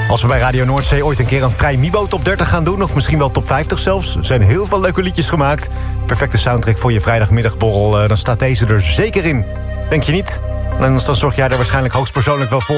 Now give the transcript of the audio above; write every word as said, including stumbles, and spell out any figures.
Als we bij Radio Noordzee ooit een keer een vrij Mibo top dertig gaan doen... of misschien wel top vijftig zelfs, er zijn heel veel leuke liedjes gemaakt. Perfecte soundtrack voor je vrijdagmiddagborrel, dan staat deze er zeker in. Denk je niet? En dan zorg jij er waarschijnlijk hoogstpersoonlijk wel voor...